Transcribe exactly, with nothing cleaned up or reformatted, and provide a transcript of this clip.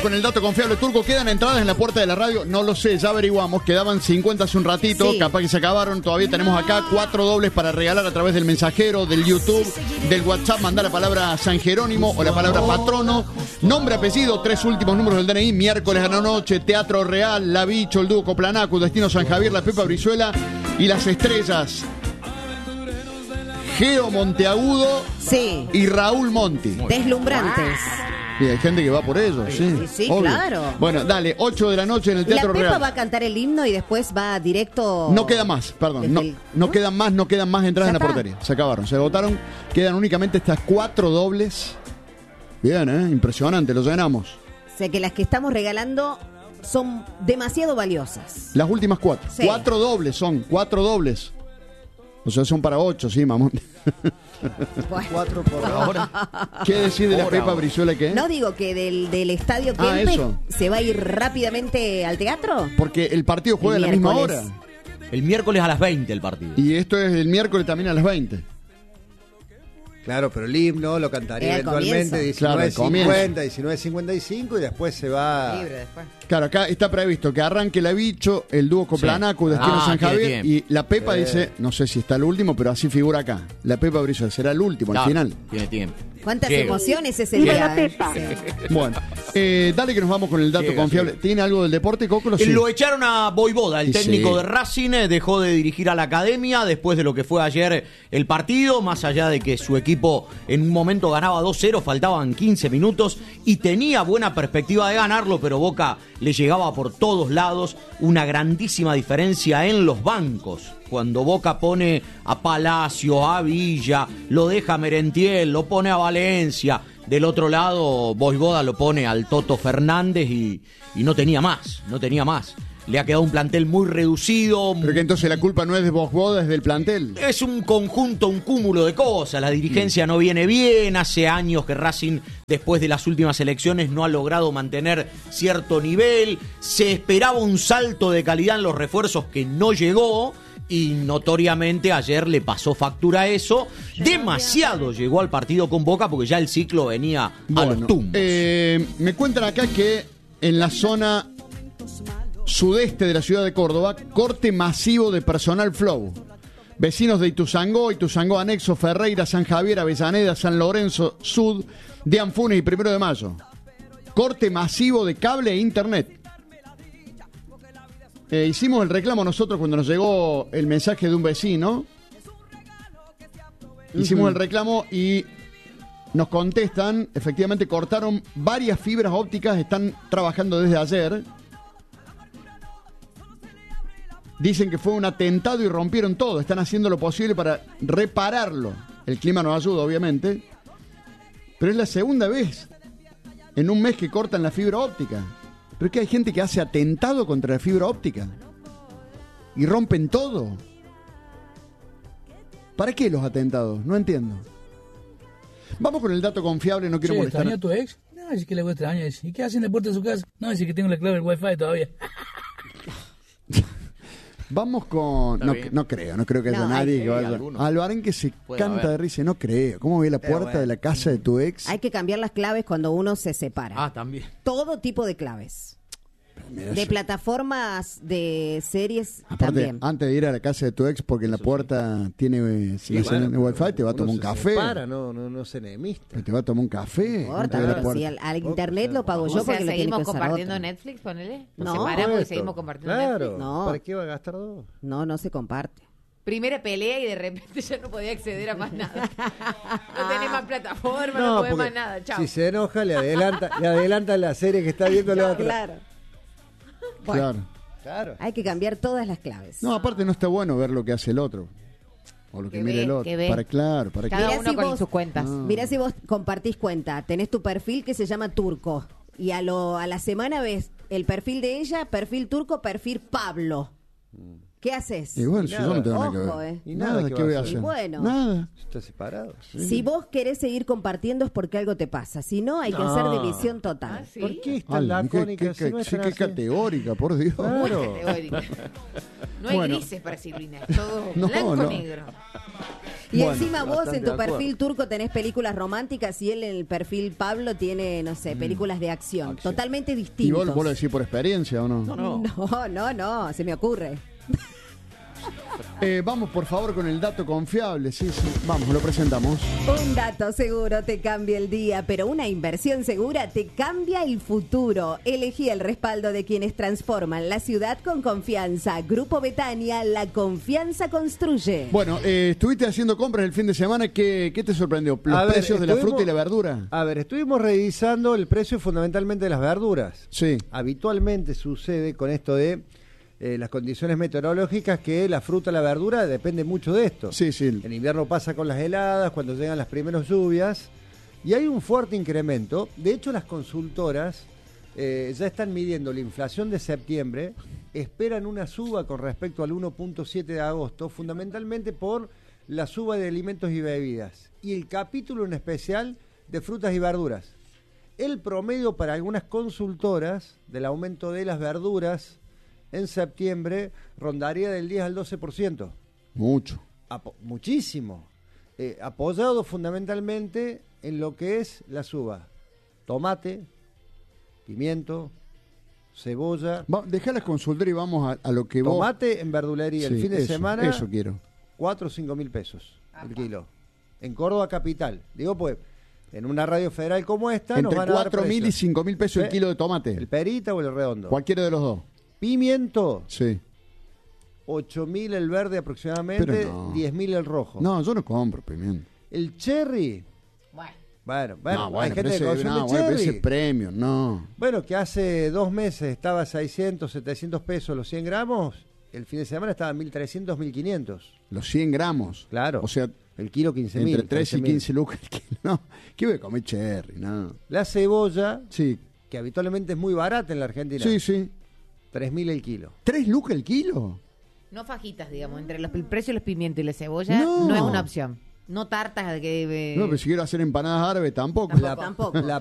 Vamos con el dato confiable. Turco, ¿quedan entradas en la puerta de la radio? No lo sé, ya averiguamos. Quedaban cincuenta hace un ratito, sí. Capaz que se acabaron. Todavía tenemos acá cuatro dobles para regalar a través del mensajero, del YouTube, del WhatsApp. Mandar la palabra San Jerónimo o la palabra patrono. Nombre, apellido, tres últimos números del D N I. Miércoles a la noche, Teatro Real, La Bicho, el Dúo Coplanacu, Destino San Javier, La Pepa Brizuela y Las Estrellas. Geo Monteagudo, sí. Y Raúl Monti. Deslumbrantes. Y hay gente que va por ellos, sí. Sí, sí, claro. Bueno, dale, ocho de la noche en el Teatro Real. La Pepa Real va a cantar el himno y después va directo... No queda más, perdón. No, el... no quedan más, no quedan más entradas en la portería. Se acabaron, se agotaron. Quedan únicamente estas cuatro dobles. Bien, ¿eh? Impresionante, lo llenamos. Sé que las que estamos regalando son demasiado valiosas. Las últimas cuatro. Sí. Cuatro dobles son, cuatro dobles. O sea, son para ocho, sí, mamón. Bueno. Cuatro por ahora. ¿Qué decir de la Pepa Brizuela qué? No, digo que del, del estadio Kempes ah, se va a ir rápidamente al teatro. Porque el partido juega a la misma hora. El miércoles a las veinte el partido. Y esto es el miércoles también a las veinte. Claro, pero el himno lo cantaría eventualmente diecinueve cincuenta, diecinueve cincuenta y cinco y después se va... Libre después. Claro, acá está previsto que arranque La Bicho, el Dúo Coplanacu, sí. Destino ah, San Javier y la Pepa sí. Dice, no sé si está el último, pero así figura acá. La Pepa Brizuela será el último, claro, al final. Tiene tiempo. ¿Cuántas Llega. emociones ese día? La Pepa. Sí. Bueno, eh, dale que nos vamos con el dato Llega, confiable. Sí. ¿Tiene algo del deporte, Coco? Sí. Lo echaron a Voivoda, el y técnico sí. de Racing, dejó de dirigir a la academia después de lo que fue ayer el partido, más allá de que su equipo en un momento ganaba dos cero, faltaban quince minutos y tenía buena perspectiva de ganarlo, pero Boca le llegaba por todos lados, una grandísima diferencia en los bancos. Cuando Boca pone a Palacio, a Villa, lo deja a Merentiel, lo pone a Valencia. Del otro lado, Voivoda lo pone al Toto Fernández y, y no tenía más, no tenía más. Le ha quedado un plantel muy reducido. Pero que entonces la culpa no es de Voivoda, es del plantel. Es un conjunto, un cúmulo de cosas. La dirigencia mm. no viene bien. Hace años que Racing, después de las últimas elecciones, no ha logrado mantener cierto nivel. Se esperaba un salto de calidad en los refuerzos que no llegó. Y notoriamente ayer le pasó factura a eso. Demasiado llegó al partido con Boca porque ya el ciclo venía bueno, a los tumbos. Eh, me cuentan acá que en la zona sudeste de la ciudad de Córdoba, corte masivo de personal Flow. Vecinos de Ituzangó, Ituzangó Anexo, Ferreira, San Javier, Avellaneda, San Lorenzo, Sud, de Anfunes y Primero de Mayo. Corte masivo de cable e internet. Eh, hicimos el reclamo nosotros cuando nos llegó el mensaje de un vecino. Hicimos uh-huh. el reclamo y nos contestan, efectivamente cortaron varias fibras ópticas, están trabajando desde ayer. Dicen que fue un atentado y rompieron todo, están haciendo lo posible para repararlo. El clima nos ayuda, obviamente. Pero es la segunda vez en un mes que cortan la fibra óptica. Pero es que hay gente que hace atentado contra la fibra óptica. Y rompen todo. ¿Para qué los atentados? No entiendo. Vamos con el dato confiable, no quiero che, molestar. ¿Extrañó a tu ex? No, es que le voy a extrañar. ¿Y qué hace en la puerta de su casa? No, es que tengo la clave del wifi todavía. Vamos con... No, no creo, no creo que haya no, nadie que, que vaya... Albarán que se canta haber. de risa, no creo. ¿Cómo ve la puerta bueno. de la casa de tu ex? Hay que cambiar las claves cuando uno se separa. Ah, también. Todo tipo de claves. De plataformas, de series, aparte, también. Antes de ir a la casa de tu ex, porque en la puerta tiene si sí, bueno, wifi, te va a tomar un café. Separa, no, no, no se enemista. Te va a tomar un café. No importa, pero si al, al internet lo pago yo, o sea, porque lo seguimos tiene que compartiendo Netflix, ponele. No, nos separamos y seguimos compartiendo claro. Netflix. No. ¿Para qué va a gastar dos? No, no se comparte. Primera pelea y de repente ya no podía acceder a más nada. No tenés más plataforma, no, no podés más nada. Chao. Si se enoja, le adelanta, le adelanta la serie que está viendo la otra. Claro. Bueno, claro. Claro. Hay que cambiar todas las claves. No, aparte no está bueno ver lo que hace el otro. O lo que, que mira ve, el otro. Para claro, para cada que... uno si con vos, sus cuentas. No. Mirá si vos compartís cuenta, tenés tu perfil que se llama Turco. Y a lo a la semana ves el perfil de ella, perfil Turco, perfil Pablo. Mm. ¿Qué haces? Igual, si yo no tengo Ojo, nada que ver. Eh. Y nada, ¿qué voy a hacer? Bueno, nada. Está separado. Sí. Si vos querés seguir compartiendo es porque algo te pasa. Si no, hay que no. hacer división total. ¿Ah, sí? ¿Por qué es tan lacónica? Qué, qué, qué, si no qué categórica, por Dios. Claro. Muy categórica. No hay bueno. grises para Silvina, es todo no, blanco no. negro. Y bueno, encima vos en tu perfil turco tenés películas románticas y él en el perfil Pablo tiene, no sé, películas de acción. acción. Totalmente distintos. ¿Y vos lo decís por experiencia o no? No, no, no, no, no se me ocurre. Eh, vamos por favor con el dato confiable, sí, sí, vamos, lo presentamos. Un dato seguro te cambia el día, pero una inversión segura te cambia el futuro. Elegí el respaldo de quienes transforman la ciudad con confianza. Grupo Betania, la confianza construye. Bueno, eh, estuviste haciendo compras el fin de semana, ¿qué, qué te sorprendió? ¿Los a precios ver, de la fruta y la verdura? A ver, estuvimos revisando el precio fundamentalmente de las verduras. Sí. Habitualmente sucede con esto de Eh, las condiciones meteorológicas que la fruta, la verdura depende mucho de esto. Sí, sí. En invierno pasa con las heladas, cuando llegan las primeras lluvias, y hay un fuerte incremento. De hecho, las consultoras eh, ya están midiendo la inflación de septiembre, esperan una suba con respecto al uno punto siete de agosto, fundamentalmente por la suba de alimentos y bebidas, y el capítulo en especial de frutas y verduras. El promedio para algunas consultoras del aumento de las verduras en septiembre rondaría del diez al doce por ciento. Mucho. Apo- muchísimo. Eh, apoyado fundamentalmente en lo que es la suba. Tomate, pimiento, cebolla. Va, dejá las consultas y vamos a, a lo que vos... Tomate en verdulería Sí, el fin de eso, semana. Eso quiero. cuatro o cinco mil pesos el kilo. En Córdoba capital. Digo, pues, en una radio federal como esta Entre nos van a dar cuatro mil y precios. cinco mil pesos el ¿Sí? kilo de tomate. El perita o el redondo. Cualquiera de los dos. Pimiento, Sí. ocho mil el verde aproximadamente, Pero no. diez mil el rojo. No, yo no compro pimiento. El cherry, Bueno. bueno, bueno, no, hay bueno, gente pero que ese, consume no, bueno, pero cherry. ese es premium, no. Bueno, que hace dos meses estaba a seiscientos, setecientos pesos los cien gramos, el fin de semana estaba a mil trescientos, mil quinientos. Los cien gramos. Claro. O sea, El kilo quince mil. entre tres y quince lucas el kilo. No, ¿qué voy a comer cherry? No. La cebolla, Sí, que habitualmente es muy barata en la Argentina, sí, sí. tres mil el kilo. ¿Tres lucas el kilo? No fajitas, digamos, entre los, el precio de los pimientos y la cebolla No. no, es una opción. No tartas de que... eh, No, pero si quiero hacer empanadas árabes tampoco. Tampoco. Tampoco. La